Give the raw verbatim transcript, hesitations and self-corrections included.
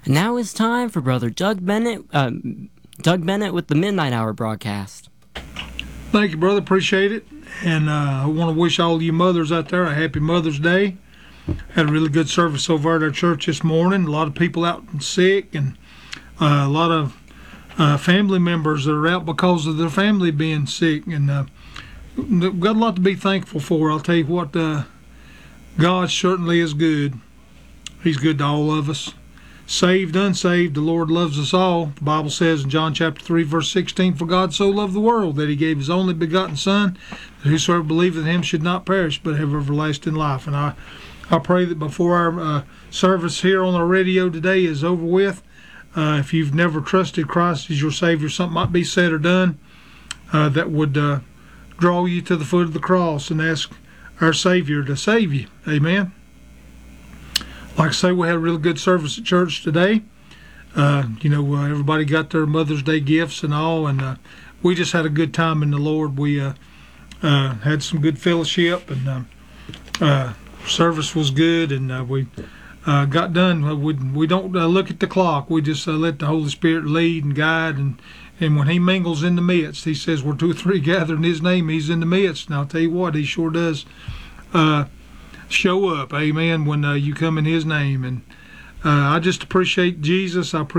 And now it's time for Brother Doug Bennett, uh, Doug Bennett with the Midnight Hour broadcast. Thank you, brother. Appreciate it. And uh, I want to wish all you mothers out there a happy Mother's Day. Had a really good service over at our church this morning. A lot of people out sick, and uh, a lot of uh, family members that are out because of their family being sick. And uh, we've got a lot to be thankful for. I'll tell you what, uh, God certainly is good. He's good to all of us. Saved, unsaved, the Lord loves us all. The Bible says in John chapter three, verse sixteen, "For God so loved the world that he gave his only begotten Son, that whosoever believeth in him should not perish, but have everlasting life." And I, I pray that before our uh, service here on the radio today is over with, uh, if you've never trusted Christ as your Savior, something might be said or done uh, that would uh, draw you to the foot of the cross and ask our Savior to save you. Amen. Like I say, we had a really good service at church today. Uh, you know, uh, everybody got their Mother's Day gifts and all, and uh, we just had a good time in the Lord. We uh, uh, had some good fellowship, and uh, uh, service was good, and uh, we uh, got done. We, we don't uh, look at the clock. We just uh, let the Holy Spirit lead and guide, and, and when he mingles in the midst, he says, "Where two or three gather in his name, he's in the midst." And I'll tell you what, he sure does uh, show up, amen, when uh, you come in his name. And uh, I just appreciate Jesus. I appreciate